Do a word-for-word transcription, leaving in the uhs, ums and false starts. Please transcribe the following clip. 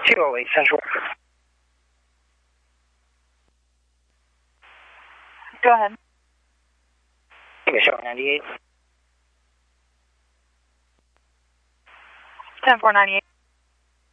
two oh eight Central. Go ahead. Michelle ninety-eight. ten four ninety-eight.